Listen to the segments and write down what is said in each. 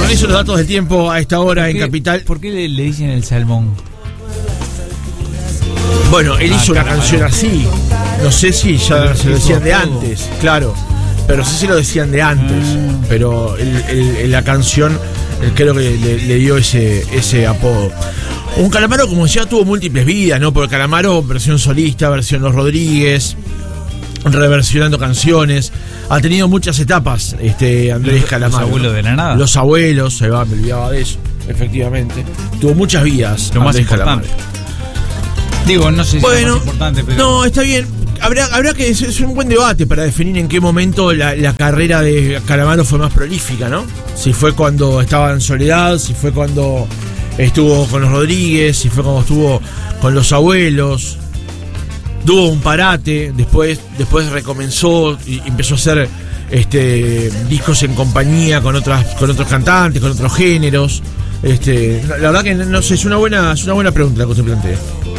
Organizo los datos del tiempo a esta hora en Capital. ¿Por qué le dicen el salmón? Bueno, él hizo una canción así. No sé si ya se lo decían de antes, claro. Pero sí se lo decían de antes. Pero la canción creo que le dio ese apodo. Un Calamaro, como decía, tuvo múltiples vidas, ¿no? Porque Calamaro, versión solista, versión Los Rodríguez, reversionando canciones. Ha tenido muchas etapas, Andrés Calamaro. Los abuelos de la nada. Los abuelos, me olvidaba de eso, efectivamente. Tuvo muchas vidas. Lo más importante. Digo, no sé si es lo más importante, pero... No, está bien. Habrá que... Es un buen debate para definir en qué momento la carrera de Calamaro fue más prolífica, ¿no? Si fue cuando estaba en Soledad, si fue cuando estuvo con Los Rodríguez, si fue cuando estuvo con Los Abuelos. Tuvo un parate, después recomenzó y empezó a hacer discos en compañía con otros cantantes, con otros géneros. La verdad que no sé, es una buena pregunta la que usted plantea.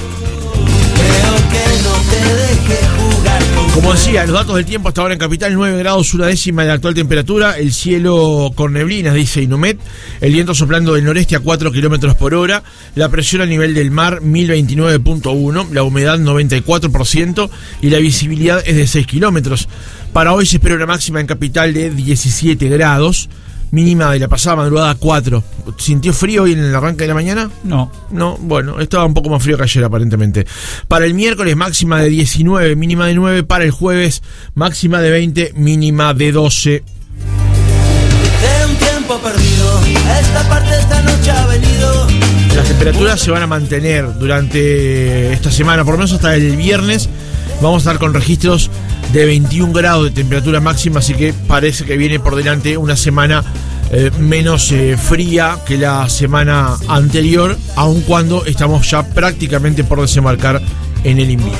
Como decía, los datos del tiempo hasta ahora en Capital: 9 grados 1 décima de la actual temperatura, el cielo con neblinas, dice Inumet, el viento soplando del noreste a 4 kilómetros por hora, la presión a nivel del mar 1029.1, la humedad 94% y la visibilidad es de 6 kilómetros. Para hoy se espera una máxima en Capital de 17 grados, mínima de la pasada madrugada 4. ¿Sintió frío hoy en el arranque de la mañana? No, bueno, estaba un poco más frío que ayer aparentemente. Para el miércoles máxima de 19, mínima de 9. Para el jueves máxima de 20, mínima de 12. De un tiempo perdido, esta parte esta noche ha venido. Las temperaturas se van a mantener durante esta semana, por lo menos hasta el viernes. Vamos a estar con registros de 21 grados de temperatura máxima, así que parece que viene por delante una semana menos fría que la semana anterior, aun cuando estamos ya prácticamente por desembarcar en el invierno.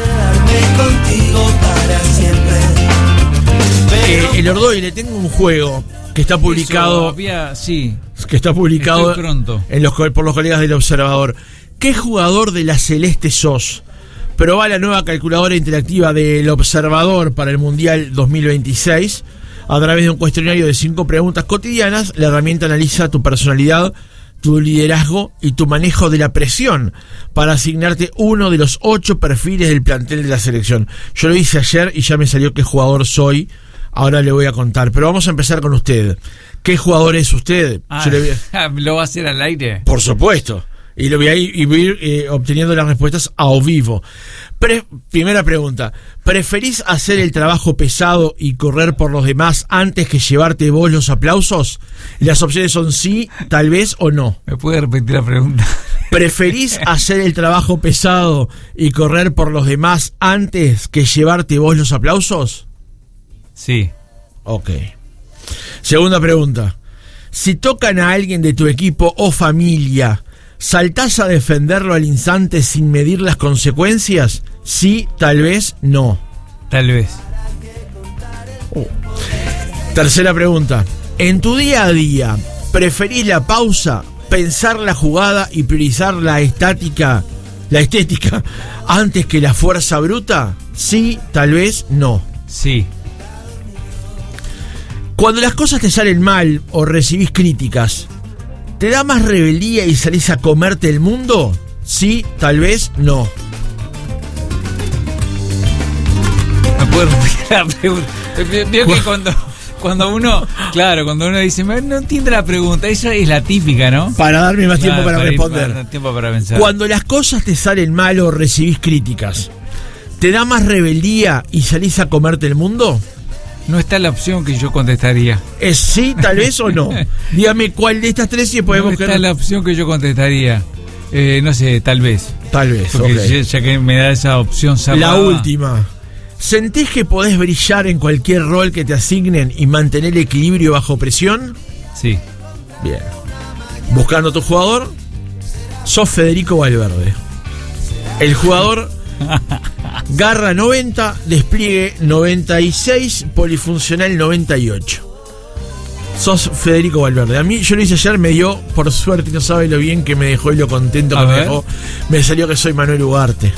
El Ordoy, le tengo un juego que está publicado. Que está publicado pronto por los colegas del Observador. ¿Qué jugador de la Celeste sos? Probá la nueva calculadora interactiva del Observador para el Mundial 2026. A través de un cuestionario de 5 preguntas cotidianas, la herramienta analiza tu personalidad, tu liderazgo y tu manejo de la presión para asignarte uno de los 8 perfiles del plantel de la selección. Yo lo hice ayer y ya me salió qué jugador soy. Ahora le voy a contar, pero vamos a empezar con usted. ¿Qué jugador es usted? ¿Lo va a hacer al aire? Por supuesto. Y lo voy a ir obteniendo las respuestas a vivo. Primera pregunta: ¿preferís hacer el trabajo pesado y correr por los demás antes que llevarte vos los aplausos? Las opciones son sí, tal vez o no. ¿Me puede repetir la pregunta? ¿Preferís hacer el trabajo pesado y correr por los demás antes que llevarte vos los aplausos? Sí. Ok. Segunda pregunta: si tocan a alguien de tu equipo o familia, ¿saltás a defenderlo al instante sin medir las consecuencias? Sí, tal vez, no. Tal vez. Tercera pregunta: en tu día a día, ¿preferís la pausa, pensar la jugada y priorizar la estética antes que la fuerza bruta? Sí, tal vez, no. Sí. Cuando las cosas te salen mal o recibís críticas, ¿te da más rebeldía y salís a comerte el mundo? Sí, tal vez, no. ¿Me puedes repetir la pregunta? Veo que cuando uno dice, no entiende la pregunta, eso es la típica, ¿no? Para darme más tiempo para responder. Tiempo para pensar. Cuando las cosas te salen mal o recibís críticas, ¿te da más rebeldía y salís a comerte el mundo? No está la opción que yo contestaría. ¿Es sí, tal vez o no? Dígame cuál de estas tres y podemos... No está la opción que yo contestaría. No sé, tal vez. Tal vez, porque okay. ya que me da esa opción cerrada. La última: ¿sentís que podés brillar en cualquier rol que te asignen y mantener el equilibrio bajo presión? Sí. Bien. Buscando a tu jugador, sos Federico Valverde. El jugador garra 90, despliegue 96, polifuncional 98. Sos Federico Valverde. A mí, yo lo hice ayer, me dio, por suerte, no sabe lo bien que me dejó y lo contento que me dejó. Me salió que soy Manuel Ugarte,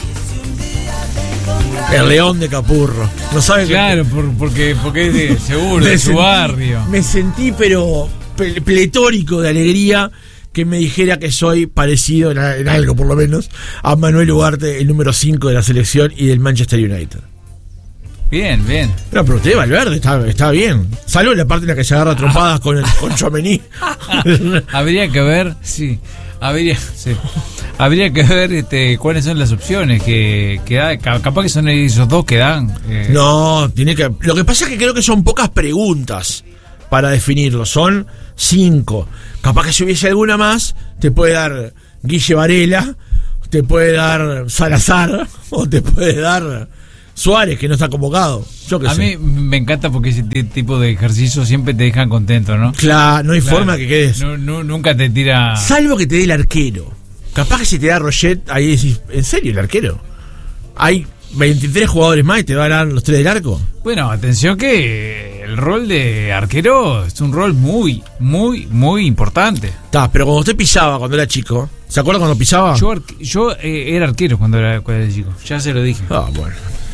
el león de Capurro. No sabe. Claro, porque es seguro, de su barrio. Me sentí, pero pletórico de alegría que me dijera que soy parecido en algo, por lo menos, a Manuel Ugarte, el número 5 de la selección y del Manchester United. Bien, bien. No, pero usted, Valverde, está bien. Salvo la parte en la que se agarra trompadas con Tchouaméni. Habría que ver, sí. Habría que ver cuáles son las opciones que da. Capaz que son esos dos que dan. No, lo que pasa es que creo que son pocas preguntas para definirlo. Son 5. Capaz que si hubiese alguna más, te puede dar Guille Varela, te puede dar Salazar, o te puede dar Suárez, que no está convocado. Yo qué sé. Mí me encanta porque ese tipo de ejercicios siempre te dejan contento, ¿no? Claro, no hay forma que quedes. Nunca te tira. Salvo que te dé el arquero. Capaz que si te da Roget, ahí decís, ¿en serio el arquero? Hay 23 jugadores más y te van a dar los 3 del arco. Bueno, atención que el rol de arquero es un rol muy, muy, muy importante. Pero cuando usted pisaba, cuando era chico, ¿se acuerda cuando pisaba? Yo era arquero cuando era chico, ya se lo dije. Bueno.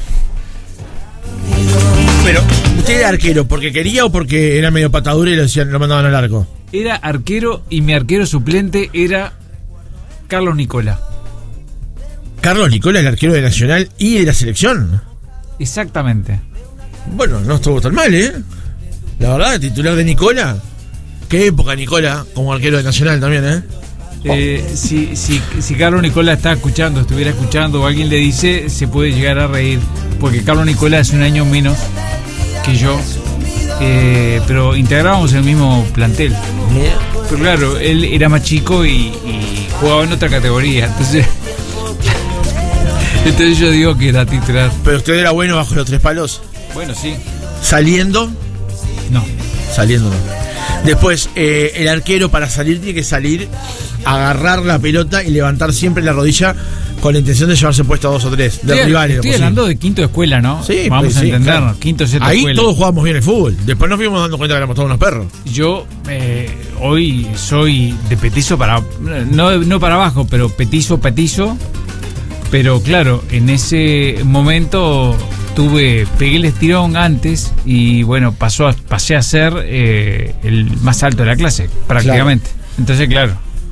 Pero, ¿usted era arquero porque quería o porque era medio patadura y lo mandaban al arco? Era arquero y mi arquero suplente era Carlos Nicola. Carlos Nicola, el arquero de Nacional y de la selección. Exactamente. Bueno, no estuvo tan mal, ¿eh? La verdad, el titular de Nicola. Qué época, Nicola, como arquero de Nacional también, ¿eh? Si Carlos Nicola estuviera escuchando o alguien le dice, se puede llegar a reír, porque Carlos Nicola es un año menos que yo, pero integrábamos el mismo plantel. Pero claro, él era más chico y jugaba en otra categoría, entonces yo digo que era titular. ¿Pero usted era bueno bajo los 3 palos? Bueno, sí. ¿Saliendo? No. Saliendo no. Después, el arquero para salir tiene que salir, agarrar la pelota y levantar siempre la rodilla con la intención de llevarse puesto a 2 o 3 de rivales. Estoy hablando de quinto de escuela, ¿no? Sí, vamos a entendernos. Claro. Quinto, sexto ahí escuela. Todos jugábamos bien el fútbol. Después nos fuimos dando cuenta que éramos todos unos perros. Yo hoy soy de petizo para... No para abajo, pero petizo. Pero claro, en ese momento pegué el estirón antes y bueno, pasé a ser el más alto de la clase, prácticamente. Claro. Entonces, claro.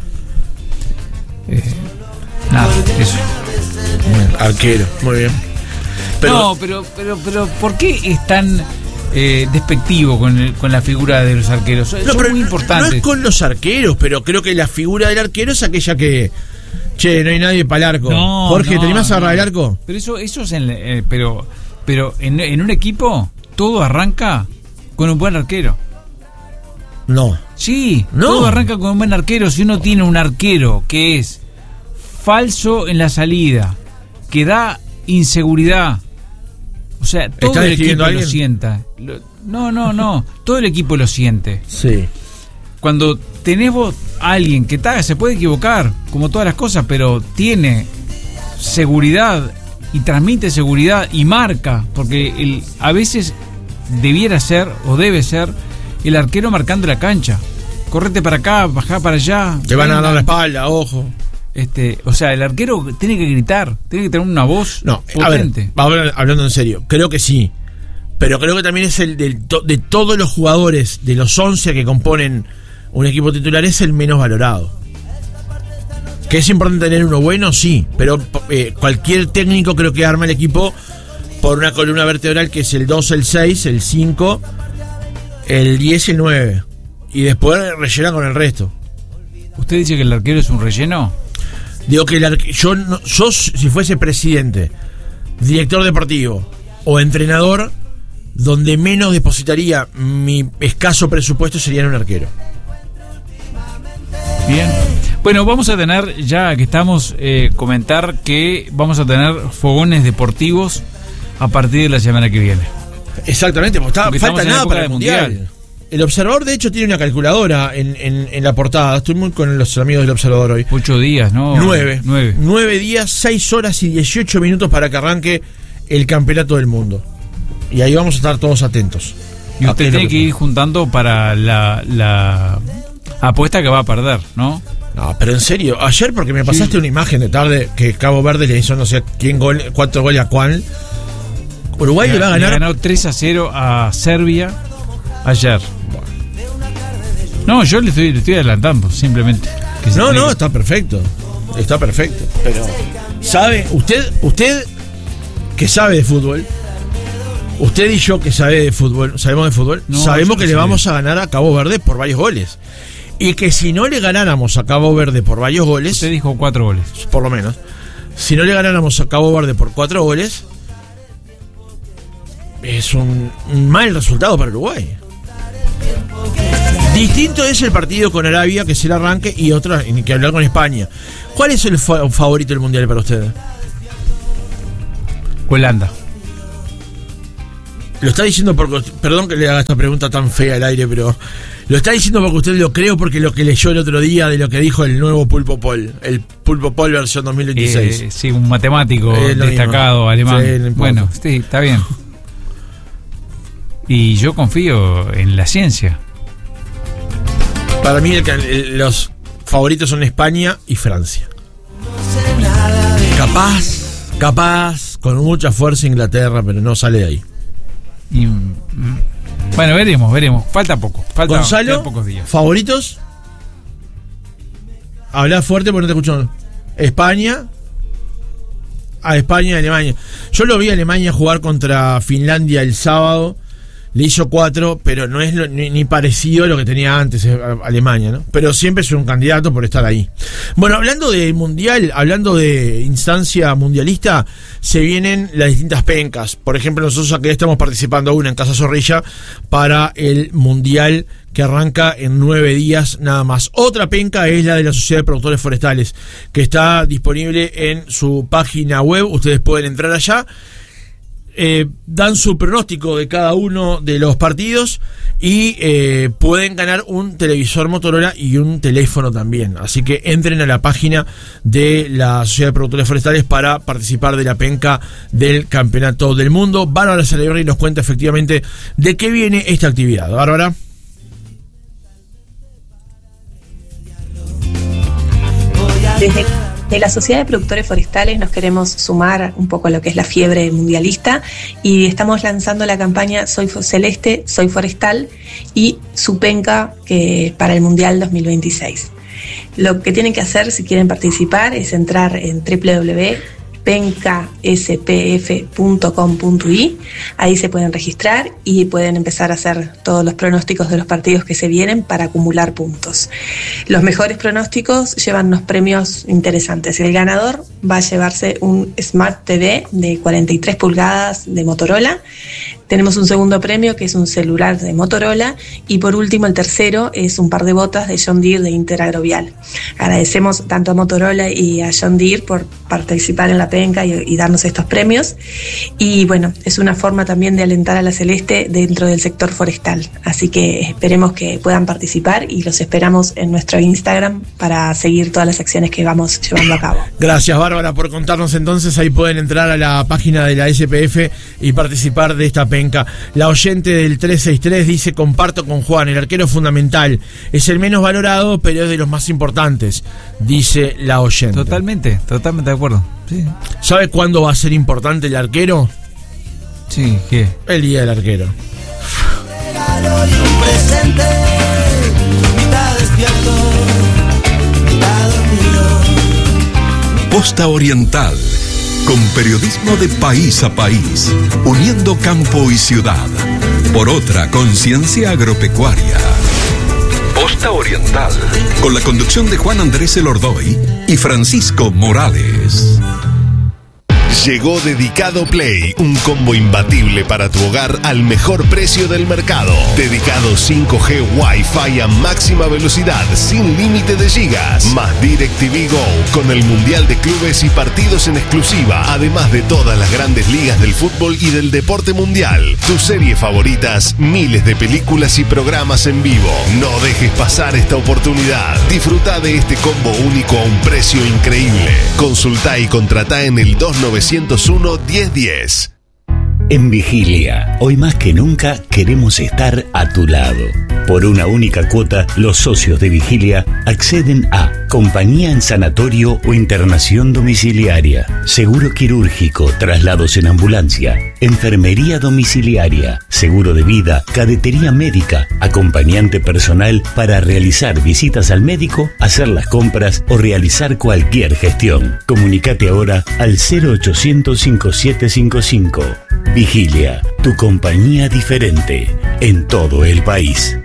Nada, eso. Arquero, muy bien. Pero ¿por qué es tan despectivo con la figura de los arqueros? Son muy importantes. No es con los arqueros, pero creo que la figura del arquero es aquella que... Che, no hay nadie para el arco. Jorge, ¿te animás a agarrar el arco? Pero eso es pero en un equipo todo arranca con un buen arquero. No. Sí, todo arranca con un buen arquero. Si uno tiene un arquero que es falso en la salida, que da inseguridad, o sea, todo el equipo lo sienta. No, todo el equipo lo siente. Sí. Cuando tenés vos a alguien que se puede equivocar, como todas las cosas, pero tiene seguridad y transmite seguridad y marca, porque a veces debiera ser o debe ser el arquero marcando la cancha. Correte para acá, bajá para allá. Te van a dar la espalda, ojo. O sea, el arquero tiene que gritar, tiene que tener una voz potente. A ver, hablando en serio, creo que sí. Pero creo que también es de todos los jugadores, de los 11 que componen un equipo titular, es el menos valorado. Que es importante tener uno bueno, sí, pero cualquier técnico creo que arma el equipo por una columna vertebral que es el 2, el 6, el 5, el 10 y el 9. Y después rellena con el resto. ¿Usted dice que el arquero es un relleno? Digo que yo si fuese presidente, director deportivo o entrenador, donde menos depositaría mi escaso presupuesto sería en un arquero. Bien. Bueno, vamos a tener, ya que estamos, comentar que vamos a tener fogones deportivos a partir de la semana que viene. Exactamente, porque falta nada para el mundial. El Observador, de hecho, tiene una calculadora en la portada. Estoy muy con los amigos del Observador hoy. 8 días, ¿no? 9 días, 6 horas y 18 minutos para que arranque el campeonato del mundo. Y ahí vamos a estar todos atentos. Y usted tiene que ir juntando para la apuesta que va a perder, ¿no? No, pero en serio, ayer porque me pasaste una imagen de tarde que Cabo Verde le hizo no sé quién 4 goles a cuál. Uruguay le va a ganar. Le ganó 3-0 a Serbia ayer. No, yo le estoy adelantando, simplemente. No, está perfecto. Está perfecto. Pero, ¿sabe? Usted que sabe de fútbol, usted y yo que sabe de fútbol, sabemos de fútbol, No, sabemos que no le sé. vamos a ganar a Cabo Verde por varios goles. Y que si no le ganáramos a Cabo Verde por varios goles, Usted dijo 4 goles. por lo menos, si no le ganáramos a Cabo Verde por 4 goles, es un mal resultado para Uruguay. Distinto es el partido con Arabia, que es el arranque, y otra, ni que hablar con España. ¿Cuál es el favorito del Mundial para usted? Holanda. Lo está diciendo porque... Perdón que le haga esta pregunta tan fea al aire, pero... ¿Lo está diciendo porque usted lo cree o porque lo que leyó el otro día de lo que dijo el nuevo Pulpo Paul? El Pulpo Paul versión 2026. Sí, un matemático Lo destacado mismo. alemán. Sí, no importa. Bueno, sí, está bien. Y yo confío en la ciencia. Para mí los favoritos son España y Francia. Capaz, con mucha fuerza Inglaterra, pero no sale de ahí. Y, bueno, veremos. Falta poco. Gonzalo, quedan pocos días. ¿favoritos? Habla fuerte porque no te escucho. España y Alemania. Yo lo vi a Alemania jugar contra Finlandia el sábado. Le hizo 4, pero no es ni parecido a lo que tenía antes Alemania, ¿no? Pero siempre es un candidato por estar ahí. Bueno, hablando de mundial, hablando de instancia mundialista, se vienen las distintas pencas. Por ejemplo, nosotros aquí estamos participando una en Casa Zorrilla para el mundial que arranca en 9 días nada más. Otra penca es la de la Sociedad de Productores Forestales, que está disponible en su página web. Ustedes pueden entrar allá. Dan su pronóstico de cada uno de los partidos y pueden ganar un televisor Motorola y un teléfono también. Así que entren a la página de la Sociedad de Productores Forestales para participar de la penca del Campeonato del Mundo. Bárbara Cerebrri nos cuenta efectivamente de qué viene esta actividad. Bárbara. De la Sociedad de Productores Forestales nos queremos sumar un poco a lo que es la fiebre mundialista y estamos lanzando la campaña Soy Celeste, Soy Forestal y su penca que para el Mundial 2026. Lo que tienen que hacer si quieren participar es entrar en www.pencaspf.com.uy. Ahí se pueden registrar y pueden empezar a hacer todos los pronósticos de los partidos que se vienen para acumular puntos. Los mejores pronósticos llevan unos premios interesantes. El ganador va a llevarse un Smart TV de 43 pulgadas de Motorola. Tenemos un segundo premio que es un celular de Motorola y por último el tercero es un par de botas de John Deere de Interagrovial. Agradecemos tanto a Motorola y a John Deere por participar en la penca y darnos estos premios y bueno, es una forma también de alentar a la Celeste dentro del sector forestal, así que esperemos que puedan participar y los esperamos en nuestro Instagram para seguir todas las acciones que vamos llevando a cabo. Gracias Bárbara por contarnos entonces, ahí pueden entrar a la página de la SPF y participar de esta penca. La oyente del 363 dice: comparto con Juan, el arquero es fundamental, es el menos valorado pero es de los más importantes, dice la oyente. Totalmente de acuerdo. Sí. ¿Sabe cuándo va a ser importante el arquero? Sí, ¿qué? El día del arquero. Regalo y un presente, mitad despierto, mitad dormido. Posta Oriental, con periodismo de país a país, uniendo campo y ciudad, por otra conciencia agropecuaria. Posta Oriental, con la conducción de Juan Andrés Elordoy y Francisco Morales. Llegó Dedicado Play, un combo imbatible para tu hogar al mejor precio del mercado. Dedicado 5G Wi-Fi a máxima velocidad, sin límite de gigas. Más DirecTV Go, con el Mundial de Clubes y partidos en exclusiva, además de todas las grandes ligas del fútbol y del deporte mundial. Tus series favoritas, miles de películas y programas en vivo. No dejes pasar esta oportunidad. Disfruta de este combo único a un precio increíble. Consulta y contrata en el 2901-1010. En Vigilia, hoy más que nunca queremos estar a tu lado. Por una única cuota, los socios de Vigilia acceden a Compañía en sanatorio o internación domiciliaria. Seguro quirúrgico, traslados en ambulancia. Enfermería domiciliaria. Seguro de vida, cadetería médica. Acompañante personal para realizar visitas al médico, hacer las compras o realizar cualquier gestión. Comunicate ahora al 0800 5755. Vigilia, tu compañía diferente en todo el país.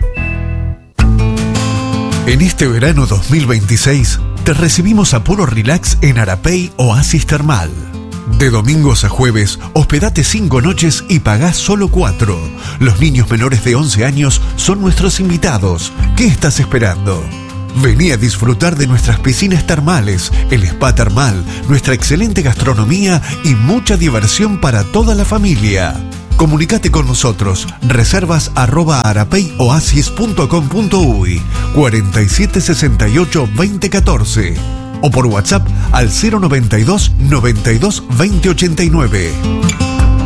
En este verano 2026 te recibimos a puro relax en Arapey Oasis Termal. De domingos a jueves, hospedate 5 noches y pagás solo 4. Los niños menores de 11 años son nuestros invitados. ¿Qué estás esperando? Vení a disfrutar de nuestras piscinas termales, el spa termal, nuestra excelente gastronomía y mucha diversión para toda la familia. Comunicate con nosotros. Reservas @arapeyoasis.com.uy 4768 2014 o por WhatsApp al 092 92 2089.